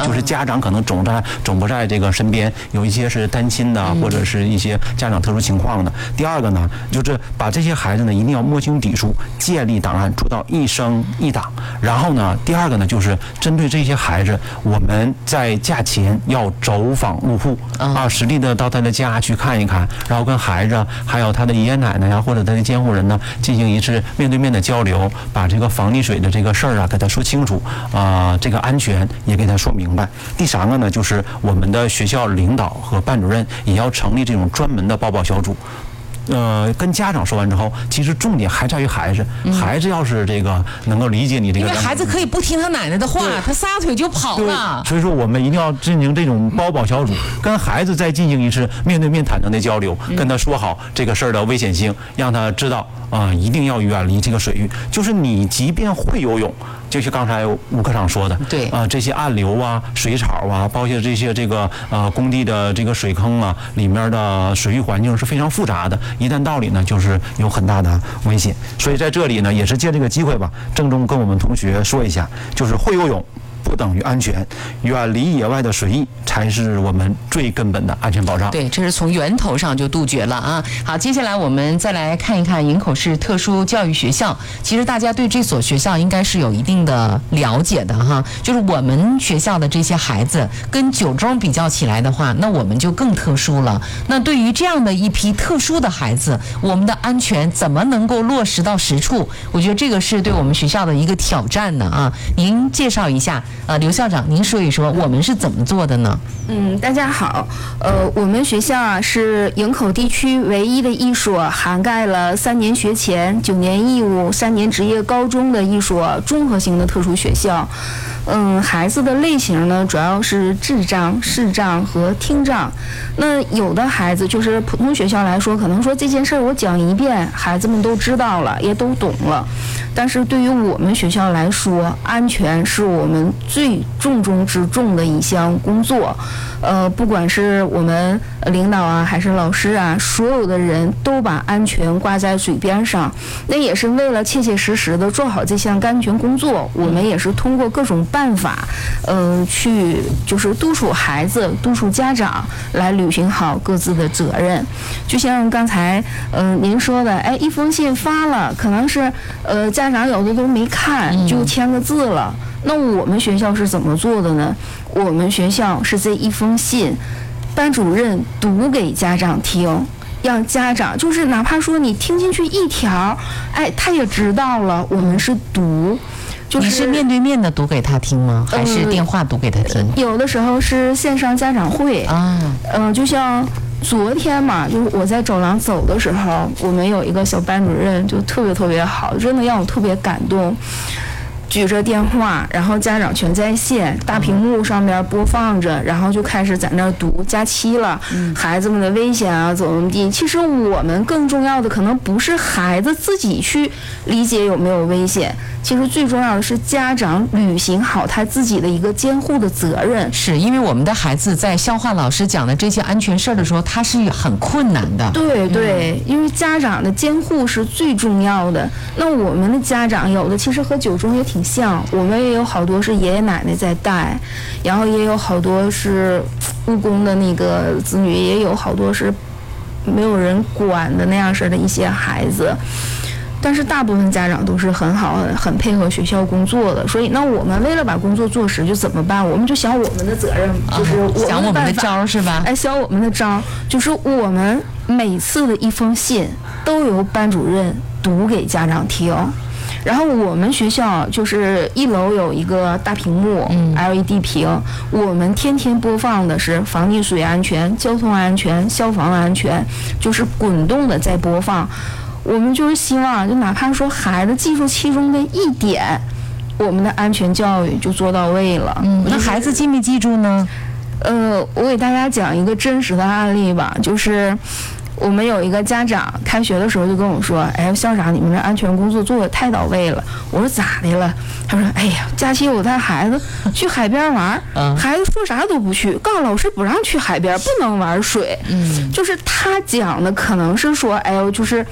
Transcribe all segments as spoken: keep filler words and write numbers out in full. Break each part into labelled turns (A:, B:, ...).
A: 就是家长可能总在总不在这个身边，有一些是单亲的，或者是一些家长特殊情况的。第二个呢，就是把这些孩子呢一定要摸清底数，建立档案，做到一生一档。然后呢，第二个呢，就是针对这些孩子，我们在假前要走访入户啊，实地的到他的家去看一看，然后跟孩子还有他的爷爷奶奶呀，或者他的监护人呢，进行一次面对面的交流，把这个防溺水的这个事儿啊给他说清楚啊、呃，这个安全也给他说明白。第三个呢，就是我们的学校领导和班主任也要成立这种专门的抱抱小组。呃，跟家长说完之后，其实重点还在于孩子。嗯、孩子要是这个能够理解你这个，
B: 因为孩子可以不听他奶奶的话，他撒腿就跑了。
A: 所以说，我们一定要进行这种抱抱小组，跟孩子再进行一次面对面坦诚的交流，嗯、跟他说好这个事儿的危险性，让他知道啊、呃，一定要远离这个水域。就是你即便会游泳，就像刚才吴科长说的，
B: 对
A: 啊、呃，这些暗流啊、水草啊，包括这些这个呃工地的这个水坑啊，里面的水域环境是非常复杂的。一旦到里呢，就是有很大的危险。所以在这里呢，也是借这个机会吧，郑重跟我们同学说一下，就是会游泳不等于安全，远离野外的水域才是我们最根本的安全保障。
B: 对，这是从源头上就杜绝了啊。好，接下来我们再来看一看营口市特殊教育学校。其实大家对这所学校应该是有一定的了解的哈。就是我们学校的这些孩子跟九中比较起来的话，那我们就更特殊了。那对于这样的一批特殊的孩子，我们的安全怎么能够落实到实处？我觉得这个是对我们学校的一个挑战呢啊。您介绍一下。呃，刘校长，您说一说我们是怎么做的呢？
C: 嗯，大家好，呃，我们学校啊是营口地区唯一的一所涵盖了三年学前、九年义务、三年职业高中的一所综合性的特殊学校。嗯，孩子的类型呢，主要是智障、视障和听障。那有的孩子就是普通学校来说，可能说这件事儿我讲一遍，孩子们都知道了，也都懂了。但是对于我们学校来说，安全是我们最重中之重的一项工作。呃，不管是我们领导啊，还是老师啊，所有的人都把安全挂在嘴边上。那也是为了切切实实的做好这项安全工作，我们也是通过各种办法，嗯、呃，去就是督促孩子、督促家长来履行好各自的责任。就像刚才嗯、呃、您说的，哎，一封信发了，可能是呃家长有的都没看就签个字了。嗯，那我们学校是怎么做的呢？我们学校是这一封信，班主任读给家长听，让家长就是哪怕说你听进去一条，哎，他也知道了。我们是读，就是
B: 你是面对面的读给他听吗？还是电话读给他听？
C: 呃、有的时候是线上家长会啊，嗯、呃，就像。昨天嘛，就是我在走廊走的时候，我们有一个小班主任就特别特别好，真的让我特别感动。举着电话，然后家长全在线，大屏幕上面播放着，然后就开始在那儿读假期了，嗯、孩子们的危险啊，怎么地。其实我们更重要的可能不是孩子自己去理解有没有危险，其实最重要的是家长履行好他自己的一个监护的责任。
B: 是因为我们的孩子在消化老师讲的这些安全事儿的时候，他是很困难的。
C: 对对、嗯，因为家长的监护是最重要的。那我们的家长有的其实和九中也挺像，我们也有好多是爷爷奶奶在带，然后也有好多是务工的那个子女，也有好多是没有人管的那样式的一些孩子。但是大部分家长都是很好、很配合学校工作的，所以那我们为了把工作做实，就怎么办？我们就想我们的责任，就是我们的
B: 想我们的招是吧？
C: 哎，想我们的招，就是我们每次的一封信都由班主任读给家长听。然后我们学校就是一楼有一个大屏幕、嗯、L E D 屏，我们天天播放的是防溺水安全、交通安全、消防安全，就是滚动的在播放。我们就是希望，就哪怕说孩子记住其中的一点，我们的安全教育就做到位了。
B: 嗯，那孩子记没记住呢？
C: 呃，我给大家讲一个真实的案例吧，就是我们有一个家长开学的时候就跟我说：“哎，校长，你们这安全工作做得太到位了。”我说：“咋的了？”他说：“哎呀，假期我带孩子去海边玩，嗯、孩子说啥都不去，告诉老师不让去海边，不能玩水。”嗯，就是他讲的可能是说：“哎呦，就是。”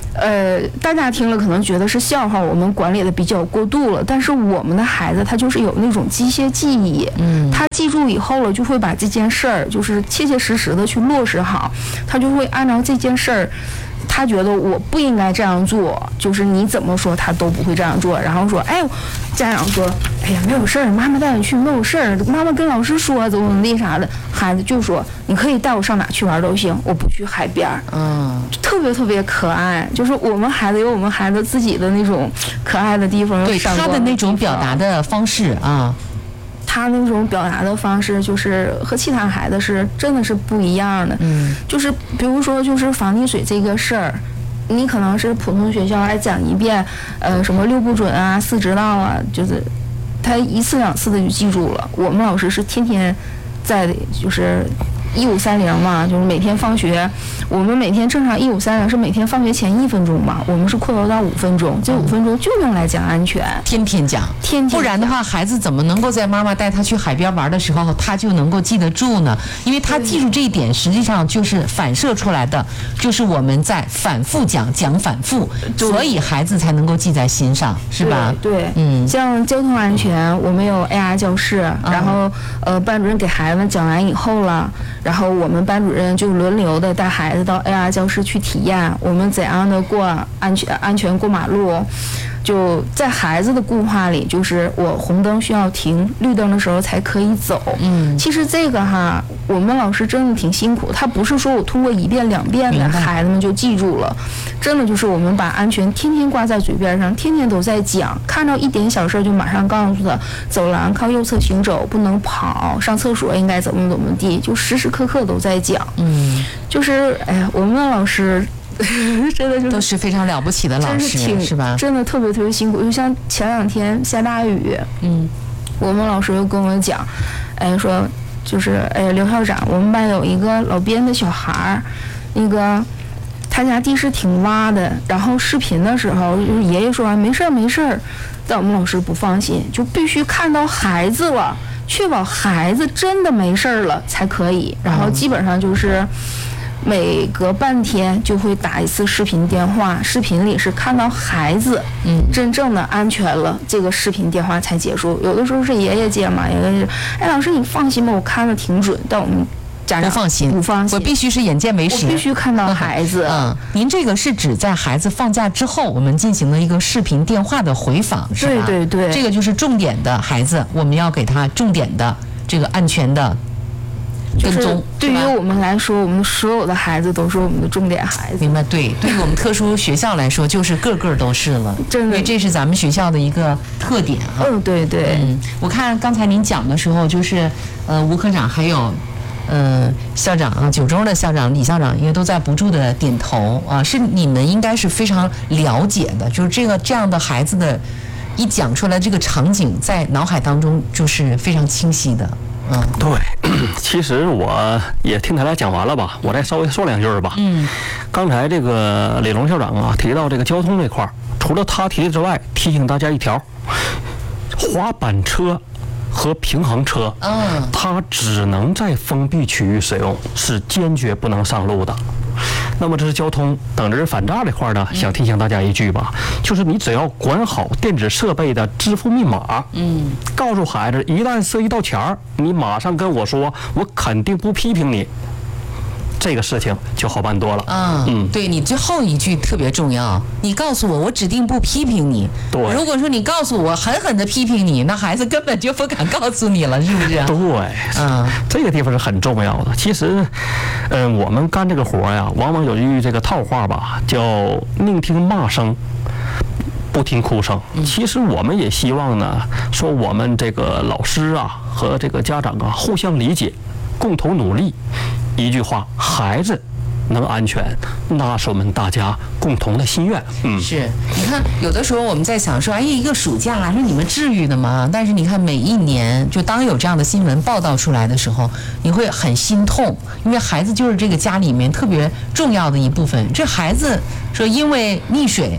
C: 呃，大家听了可能觉得是笑话，我们管理的比较过度了。但是我们的孩子他就是有那种机械记忆，嗯，他记住以后了，就会把这件事儿就是切切实实的去落实好，他就会按照这件事儿。他觉得我不应该这样做，就是你怎么说他都不会这样做。然后说，哎，家长说，哎呀，没有事儿，妈妈带你去，没有事儿，妈妈跟老师说怎么怎么地啥的。孩子就说，你可以带我上哪去玩都行，我不去海边儿。嗯，特别特别可爱，就是我们孩子有我们孩子自己的那种可爱的地方，
B: 对他的那种表达的方式啊。
C: 他那种表达的方式就是和其他孩子是真的是不一样的，嗯，就是比如说就是防溺水这个事儿，你可能是普通学校来讲一遍，呃，什么六不准啊、四知道啊，就是他一次两次的就记住了。我们老师是天天在就是一五三零嘛，就是每天放学，我们每天正常一五三零是每天放学前一分钟嘛，我们是扩大到五分钟，这五分钟就用来讲安全，
B: 天天讲，
C: 天天讲，
B: 不然的话，孩子怎么能够在妈妈带他去海边玩的时候，他就能够记得住呢？因为他记住这一点，实际上就是反射出来的，就是我们在反复讲，讲反复，所以孩子才能够记在心上，是吧？
C: 对，对嗯，像交通安全，我们有 A R 教室，然后呃，班主任给孩子们讲完以后了。然后我们班主任就轮流的带孩子到 A R 教室去体验我们怎样的过安全安全过马路。就在孩子的固化里，就是我红灯需要停，绿灯的时候才可以走。嗯，其实这个哈，我们老师真的挺辛苦，他不是说我通过一遍两遍的孩子们就记住了，真的就是我们把安全天天挂在嘴边上，天天都在讲，看到一点小事就马上告诉他，走廊靠右侧行走，不能跑，上厕所应该怎么怎么地，就时时刻刻都在讲。嗯，就是哎呀，我们的老师。真的就是
B: 都是非常了不起的老师，是, 是吧？
C: 真的特别特别辛苦。就像前两天下大雨，嗯，我们老师又跟我讲，哎，说就是哎，刘校长，我们班有一个老编的小孩儿，那个他家地是挺洼的，然后视频的时候，就是爷爷说完没事儿没事儿，但我们老师不放心，就必须看到孩子了，确保孩子真的没事儿了才可以。然后基本上就是。每隔半天就会打一次视频电话，视频里是看到孩子，嗯，真正的安全了，这个视频电话才结束。有的时候是爷爷接嘛，有的是，哎，老师你放心吧，我看的挺准，但我们家长
B: 不放心，
C: 不放心，
B: 我必须是眼见为实，
C: 我必须看到孩子。
B: 嗯，您这个是指在孩子放假之后，我们进行了一个视频电话的回访，是吧？
C: 对对对，
B: 这个就是重点的孩子，我们要给他重点的这个安全的。跟踪，
C: 对于我们来说，我们所有的孩子都是我们的重点孩子。
B: 明白？对，对于我们特殊学校来说，就是个个都是了，
C: 真的，
B: 因为这是咱们学校的一个特点哈。
C: 嗯，对对。
B: 嗯，我看刚才您讲的时候，就是呃，吴科长还有呃校长啊，九中的校长李校长，因为都在不住的点头啊，是你们应该是非常了解的，就是这个这样的孩子的，一讲出来这个场景在脑海当中就是非常清晰的。
D: 嗯，对，其实我也听他俩讲完了吧，我再稍微说两句吧。嗯，刚才这个李龙校长啊提到这个交通这块儿，除了他提的之外，提醒大家一条：滑板车和平衡车，嗯，它只能在封闭区域使用，是坚决不能上路的。那么这是交通等着人反诈这块呢，想提醒大家一句吧，就是你只要管好电子设备的支付密码，嗯，告诉孩子，一旦涉及到钱儿，你马上跟我说，我肯定不批评你。这个事情就好办多了。
B: 啊，嗯，对，你最后一句特别重要，你告诉我，我指定不批评你。
D: 对，
B: 如果说你告诉我狠狠的批评你，那孩子根本就不敢告诉你了，是不是？
D: 对，嗯，这个地方是很重要的。其实，嗯、呃，我们干这个活呀，往往有一句这个套话吧，叫宁听骂声，不听哭声。其实我们也希望呢，说我们这个老师啊和这个家长啊互相理解，共同努力。一句话，孩子能安全，那是我们大家共同的心愿。
B: 嗯，是，你看，有的时候我们在想说，哎，一个暑假，说你们至于的吗？但是你看，每一年，就当有这样的新闻报道出来的时候，你会很心痛，因为孩子就是这个家里面特别重要的一部分。这孩子说，因为溺水，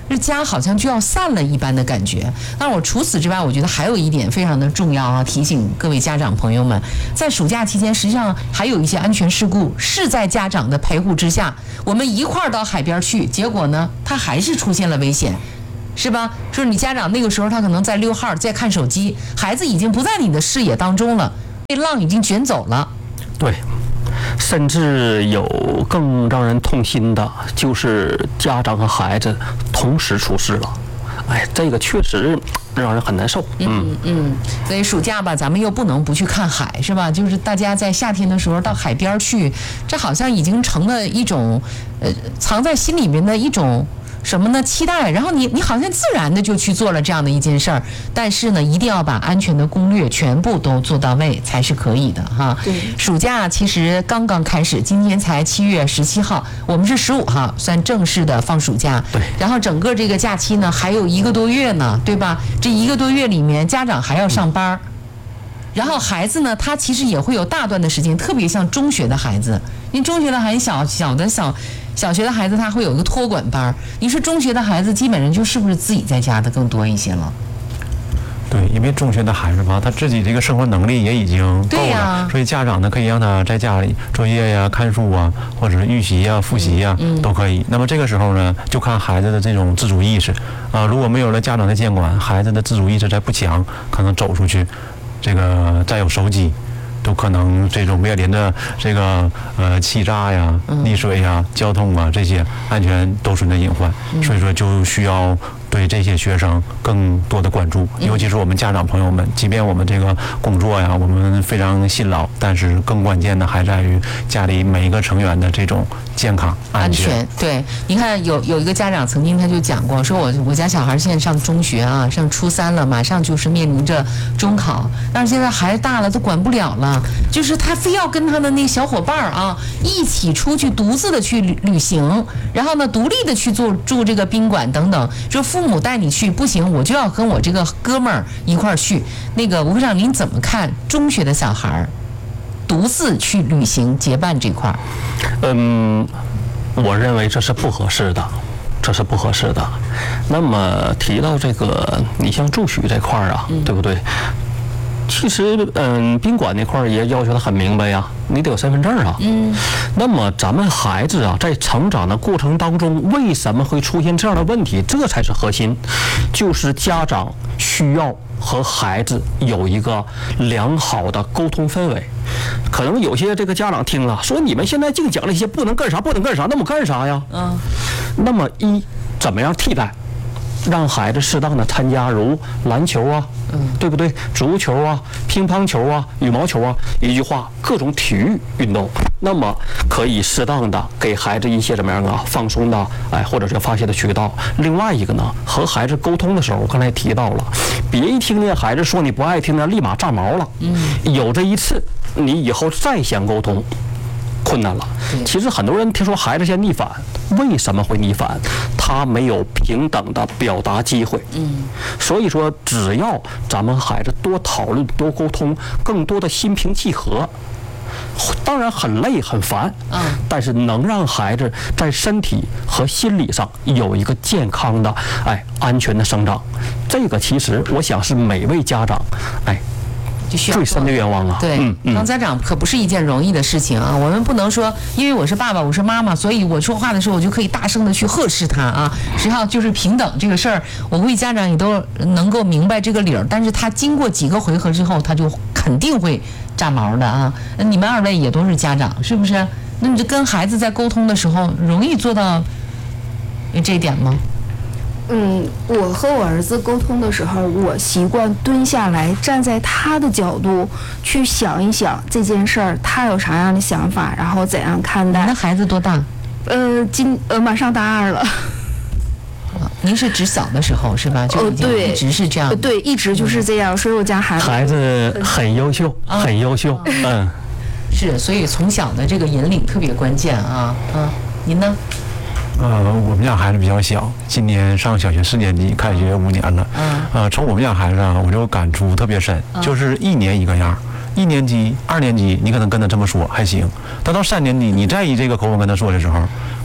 B: 这家好像就要散了一般的感觉。但我除此之外，我觉得还有一点非常的重要啊，提醒各位家长朋友们，在暑假期间，实际上还有一些安全事故是在家长的陪护之下，我们一块儿到海边去，结果呢，他还是出现了危险。是吧？就是你家长那个时候他可能在溜号，在看手机，孩子已经不在你的视野当中了，被浪已经卷走了。
D: 对，甚至有更让人痛心的，就是家长和孩子同时出事了。哎，这个确实让人很难受。
B: 嗯嗯，所以暑假吧，咱们又不能不去看海，是吧？就是大家在夏天的时候到海边去，这好像已经成了一种，呃，藏在心里面的一种。什么呢？期待，然后你你好像自然的就去做了这样的一件事儿，但是呢，一定要把安全的攻略全部都做到位才是可以的哈。
C: 对，
B: 暑假其实刚刚开始，今天才七月十七号，我们是十五号算正式的放暑假。
D: 对，
B: 然后整个这个假期呢还有一个多月呢，对吧？这一个多月里面，家长还要上班。嗯，然后孩子呢，他其实也会有大段的时间，特别像中学的孩子，因为中学的很小小的小小学的孩子，他会有一个托管班。你说中学的孩子，基本上就是不是自己在家的更多一些了？
A: 对，因为中学的孩子吧，他自己这个生活能力也已经够了，
B: 啊、
A: 所以家长呢可以让他在家里作业呀、看书啊，或者是预习呀、复习呀、嗯嗯、都可以。那么这个时候呢，就看孩子的这种自主意识啊，如果没有了家长的监管，孩子的自主意识再不强，可能走出去，这个再有手机。都可能这种面临着这个呃气炸呀、溺水呀、交通啊这些安全都存在隐患，所以说就需要对这些学生更多的关注，尤其是我们家长朋友们，即便我们这个工作呀，我们非常辛劳，但是更关键的还在于家里每一个成员的这种健康安全。
B: 安全对，你看有有一个家长曾经他就讲过，说我我家小孩现在上中学啊，上初三了，马上就是面临着中考，但是现在孩子大了都管不了了。就是他非要跟他的那个小伙伴啊一起出去独自的去旅旅行，然后呢独立的去住住这个宾馆等等，说父母带你去不行，我就要跟我这个哥们儿一块儿去。那个吴科长您怎么看中学的小孩独自去旅行结伴这块儿？
D: 嗯，我认为这是不合适的，这是不合适的。那么提到这个，你像住宿这块儿啊，嗯、对不对？其实，嗯，宾馆那块儿也要求的很明白呀，你得有身份证啊。嗯。那么咱们孩子啊，在成长的过程当中，为什么会出现这样的问题？这才是核心，就是家长需要和孩子有一个良好的沟通氛围。可能有些这个家长听了说，你们现在净讲那些不能干啥，不能干啥，那么干啥呀？嗯。那么一，怎么样替代？让孩子适当的参加如篮球啊，嗯，对不对？足球啊、乒乓球啊、羽毛球啊，一句话，各种体育运动，那么可以适当的给孩子一些怎么样啊放松的，哎，或者是发泄的渠道。另外一个呢，和孩子沟通的时候，我刚才提到了，别一听见孩子说你不爱听呢，立马炸毛了。嗯，有这一次，你以后再想沟通。困难了。其实很多人听说孩子现在逆反，为什么会逆反？他没有平等的表达机会。嗯，所以说只要咱们孩子多讨论、多沟通，更多的心平气和。当然很累很烦，嗯，但是能让孩子在身体和心理上有一个健康的、哎安全的生长，这个其实我想是每位家长，哎。最深的愿望啊！
B: 对，嗯嗯、当家长可不是一件容易的事情啊。我们不能说，因为我是爸爸，我是妈妈，所以我说话的时候我就可以大声的去呵斥他啊。实际上就是平等这个事儿，我估计家长也都能够明白这个理儿。但是他经过几个回合之后，他就肯定会炸毛的啊。你们二位也都是家长，是不是？那你就跟孩子在沟通的时候，容易做到这一点吗？
C: 嗯，我和我儿子沟通的时候，我习惯蹲下来，站在他的角度去想一想这件事儿，他有啥样的想法，然后怎样看待。
B: 那孩子多大？
C: 呃，今呃马上大二了。
B: 您是指小的时候是吧？就已经一直是这样。
C: 呃、对，一直就是这样，所以我家孩子
D: 孩子很优秀，啊、很优秀。嗯，
B: 是，所以从小的这个引领特别关键啊。嗯，您呢？
A: 呃，我们家孩子比较小，今年上小学四年级，开学五年了。嗯。呃，从我们家孩子啊，我就感触特别深，就是一年一个样。一年级、二年级，你可能跟他这么说还行，但到三年级，你再以这个口吻跟他说的时候，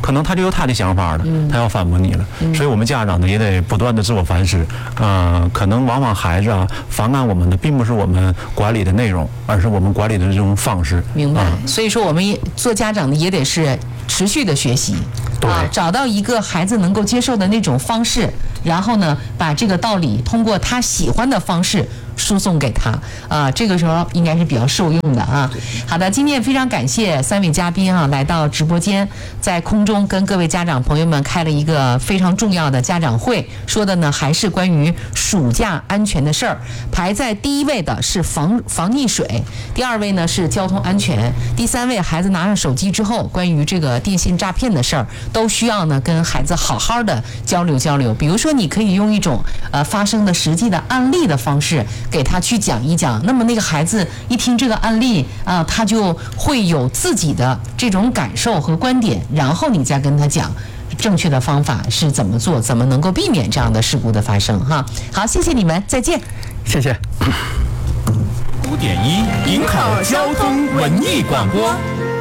A: 可能他就有他的想法了，他要反驳你了。所以我们家长呢也得不断的自我反思。呃，可能往往孩子啊反感我们的并不是我们管理的内容，而是我们管理的这种方式。
B: 明白。
A: 啊、
B: 所以说我们也做家长的也得是持续的学习，
A: 啊，
B: 找到一个孩子能够接受的那种方式，然后呢，把这个道理通过他喜欢的方式输送给他啊，这个时候应该是比较受用的啊。好的，今天非常感谢三位嘉宾啊来到直播间，在空中跟各位家长朋友们开了一个非常重要的家长会，说的呢还是关于暑假安全的事儿。排在第一位的是防防溺水，第二位呢是交通安全，第三位孩子拿上手机之后，关于这个电信诈骗的事儿，都需要呢跟孩子好好的交流交流。比如说，你可以用一种呃发生的实际的案例的方式给他去讲一讲，那么那个孩子一听这个案例啊、呃，他就会有自己的这种感受和观点，然后你再跟他讲正确的方法是怎么做，怎么能够避免这样的事故的发生哈。好，谢谢你们，再见。
D: 谢谢。
E: 五点一营口交通文艺广播。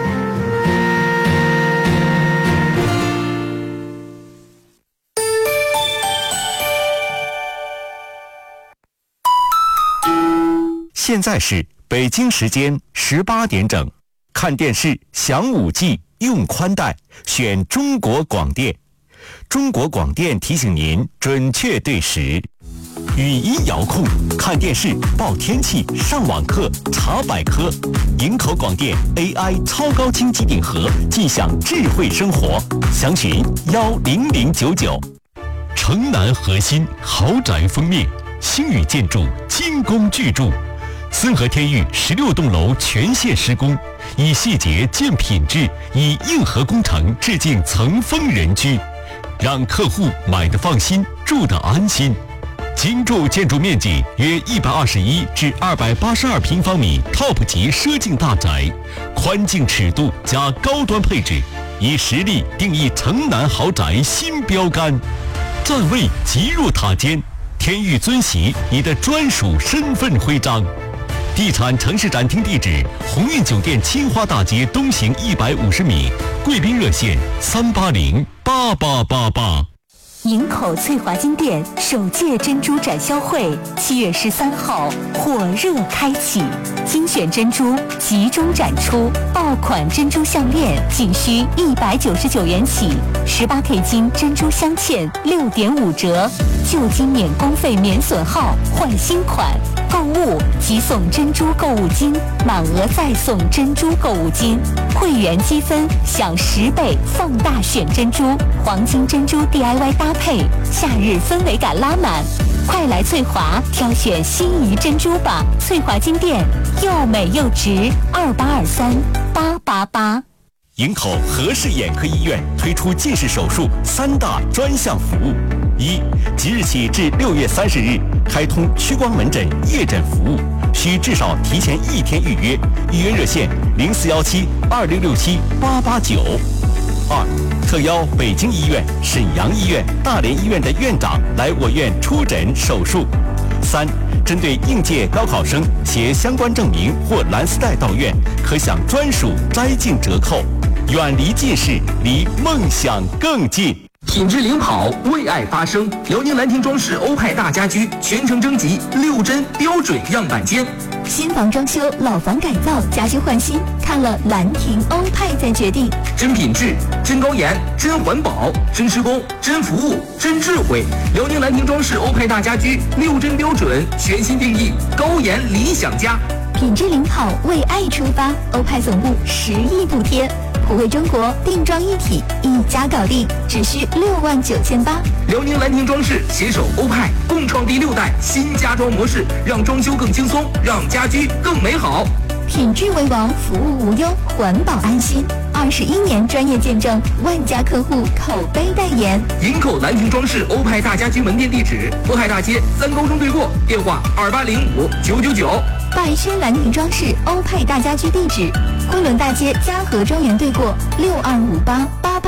F: 现在是北京时间十八点整，看电视享五 G 用宽带，选中国广电。中国广电提醒您准确对时。语音遥控看电视、报天气、上网课、查百科。营口广电 A I 超高清机顶盒，尽享智慧生活。详询幺零零九九。城南核心豪宅封面，星宇建筑精工巨筑。森和天域十六栋楼全线施工，以细节见品质，以硬核工程致敬层峰人居，让客户买得放心，住得安心。精筑建筑面积约一百二十一至二百八十二平方米 ，Top 级奢境大宅，宽净尺度加高端配置，以实力定义城南豪宅新标杆。站位极入塔尖，天域尊玺你的专属身份徽章。地产城市展厅地址：鸿运酒店青花大街东行一百五十米，贵宾热线三八零八八八八。
G: 营口翠华金店首届珍珠展销会七月十三号火热开启，精选珍珠集中展出，爆款珍珠项链仅需一百九十九元起，十八 K 金珍珠镶嵌六点五折，旧金免工费免损耗换新款，购物即送珍珠购物金，满额再送珍珠购物金，会员积分享十倍放大选珍珠，黄金珍珠 D I Y 搭配，夏日氛围感拉满，快来翠华挑选心仪珍珠吧！翠华金店又美又值，二八二三八八八。
F: 营口和氏眼科医院推出近视手术三大专项服务：一，即日起至六月三十日开通屈光门诊夜诊服务，需至少提前一天预约，预约热线零四幺七二六六七八八九。二，特邀北京医院、沈阳医院、大连医院的院长来我院出诊手术。三，针对应届高考生携相关证明或蓝丝带到院，可享专属摘镜折扣。远离近视，离梦想更近。
E: 品质领跑，为爱发声。辽宁兰亭装饰欧派大家居全程征集六针标准样板间。
G: 新房装修、老房改造、家居换新，看了兰亭欧派再决定。
E: 真品质、真高颜、真环保、真施工、真服务、真智慧。辽宁兰亭装饰欧派大家居六针标准全新定义，高颜理想家。
G: 品质领跑，为爱出发。欧派总部十亿补贴，普惠中国定妆一体，一家搞定，只需六万九千八。
E: 辽宁兰亭装饰携手欧派，共创第六代新家装模式，让装修更轻松，让家居更美好。
G: 品质为王，服务无忧，环保安心。二十一年专业见证，万家客户口碑代言。
E: 营口兰亭装饰欧派大家居门店地址：渤海大街三高中对过，电话二八零五九九九。
G: 百轩兰亭装饰欧派大家居地址：昆仑大街嘉禾庄园对过，六二五八八八。